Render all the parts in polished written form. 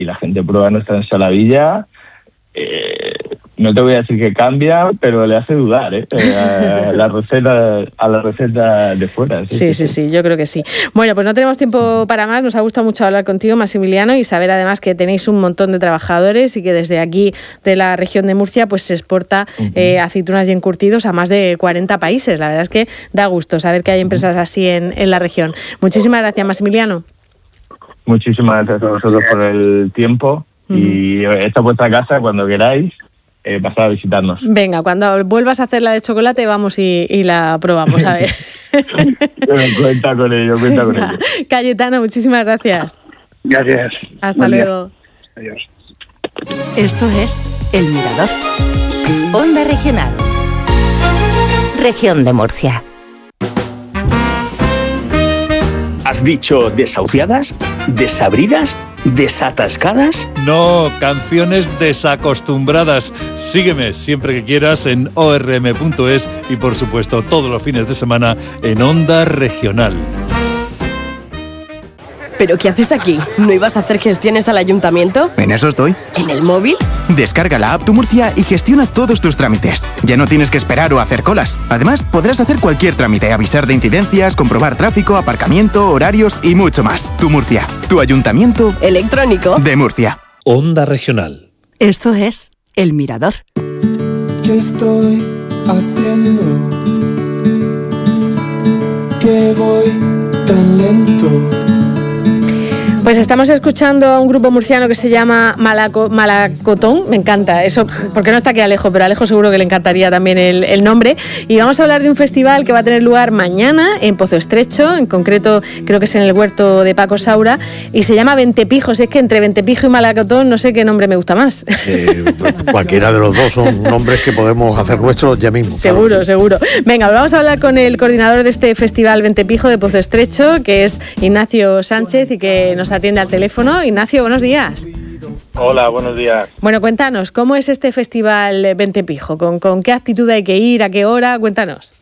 y la gente prueba nuestra ensaladilla, no te voy a decir que cambia, pero le hace dudar a la receta de fuera. Sí, yo creo que sí. Bueno, pues no tenemos tiempo para más. Nos ha gustado mucho hablar contigo, Maximiliano, y saber además que tenéis un montón de trabajadores y que desde aquí, de la región de Murcia, pues se exporta aceitunas y encurtidos a más de 40 países. La verdad es que da gusto saber que hay empresas así en la región. Muchísimas gracias, Maximiliano. Muchísimas gracias a vosotros por el tiempo y esta es vuestra casa cuando queráis. Pasar a visitarnos. Venga, cuando vuelvas a hacer la de chocolate vamos y la probamos, a ver. Cuenta con ello. Cayetano, muchísimas gracias. Gracias. Hasta luego. Adiós. Esto es El Mirador. Onda Regional. Región de Murcia. ¿Has dicho desahuciadas? ¿Desabridas? ¿Desatascadas? No, canciones desacostumbradas. Sígueme siempre que quieras en orm.es y por supuesto todos los fines de semana en Onda Regional. ¿Pero qué haces aquí? ¿No ibas a hacer gestiones al ayuntamiento? En eso estoy. ¿En el móvil? Descarga la app Tu Murcia y gestiona todos tus trámites. Ya no tienes que esperar o hacer colas. Además, podrás hacer cualquier trámite, avisar de incidencias, comprobar tráfico, aparcamiento, horarios y mucho más. Tu Murcia, tu ayuntamiento electrónico de Murcia. Onda Regional. Esto es El Mirador. ¿Qué estoy haciendo? ¿Qué voy tan lento? Pues estamos escuchando a un grupo murciano que se llama Malacotón. Me encanta eso, porque no está aquí Alejo, pero a Alejo seguro que le encantaría también el nombre. Y vamos a hablar de un festival que va a tener lugar mañana en Pozo Estrecho, en concreto creo que es en el huerto de Paco Saura, y se llama Ventepijos. Es que entre Ventepijo y Malacotón no sé qué nombre me gusta más. Cualquiera de los dos son nombres que podemos hacer nuestros ya mismo. Seguro. Venga, vamos a hablar con el coordinador de este festival Ventepijo de Pozo Estrecho, que es Ignacio Sánchez, y que nos atiende al teléfono. Ignacio, buenos días. Hola, buenos días. Bueno, cuéntanos, ¿cómo es este festival Ventepijo? ¿Con qué actitud hay que ir? ¿A qué hora? Cuéntanos.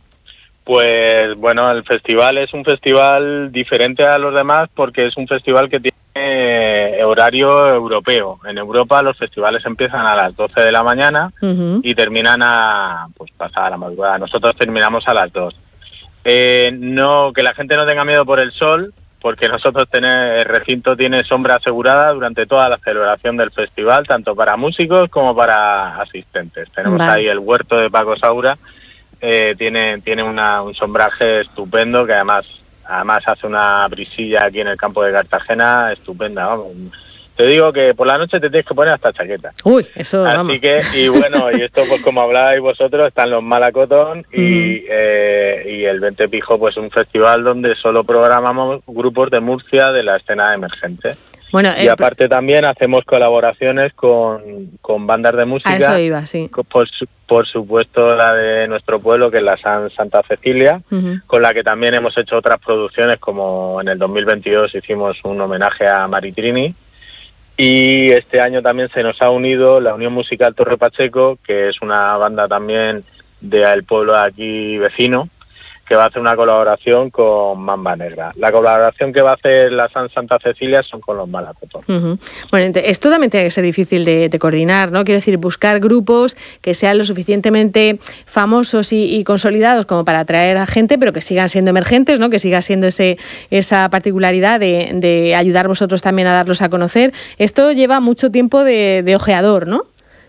Pues bueno, el festival es un festival diferente a los demás porque es un festival que tiene horario europeo. En Europa los festivales empiezan a las 12 de la mañana y terminan pasada la madrugada. Nosotros terminamos a las 2. No, que la gente no tenga miedo por el sol, porque nosotros el recinto tiene sombra asegurada durante toda la celebración del festival, tanto para músicos como para asistentes. Tenemos ahí el huerto de Paco Saura, tiene un sombraje estupendo, que además hace una brisilla aquí en el campo de Cartagena estupenda, vamos. Te digo que por la noche te tienes que poner hasta chaqueta. Uy, eso, así vamos. que, y bueno, y esto pues como habláis vosotros, están los Malacotón y el Ventepijo, pues un festival donde solo programamos grupos de Murcia de la escena emergente. Bueno, y aparte también hacemos colaboraciones con bandas de música. A eso iba, sí. Por supuesto la de nuestro pueblo, que es la Santa Cecilia, con la que también hemos hecho otras producciones, como en el 2022 hicimos un homenaje a Maritrini. Y este año también se nos ha unido la Unión Musical Torre Pacheco, que es una banda también del pueblo de aquí vecino, que va a hacer una colaboración con Mamba Negra. La colaboración que va a hacer la Santa Cecilia son con los Malacotón. Bueno, esto también tiene que ser difícil de coordinar, ¿no? Quiero decir, buscar grupos que sean lo suficientemente famosos y consolidados como para atraer a gente, pero que sigan siendo emergentes, ¿no? Que siga siendo esa particularidad de ayudar vosotros también a darlos a conocer. Esto lleva mucho tiempo de ojeador, ¿no?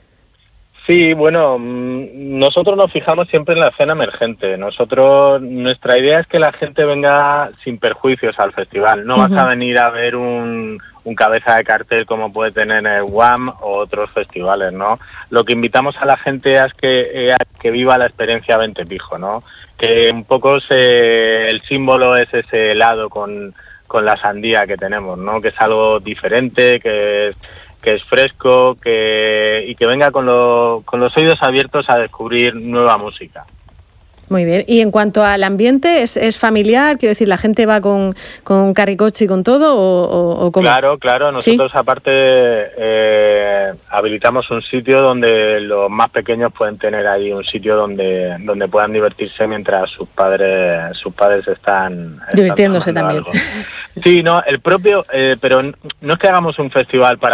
Sí, bueno, nosotros nos fijamos siempre en la escena emergente. Nuestra idea es que la gente venga sin perjuicios al festival. No vas a venir a ver un cabeza de cartel como puede tener el WAM o otros festivales, ¿no? Lo que invitamos a la gente es que viva la experiencia Ventepijo, ¿no? Que un poco el símbolo es ese helado con la sandía que tenemos, ¿no? Que es algo diferente, que es fresco, y que venga con los oídos abiertos a descubrir nueva música. Muy bien. Y en cuanto al ambiente, ¿es familiar? Quiero decir, ¿la gente va con carricoche y con todo o cómo? Claro. Nosotros aparte habilitamos un sitio donde los más pequeños pueden tener ahí un sitio donde puedan divertirse mientras sus padres están divirtiéndose también. Algo. Sí, no, el propio, pero no es que hagamos un festival para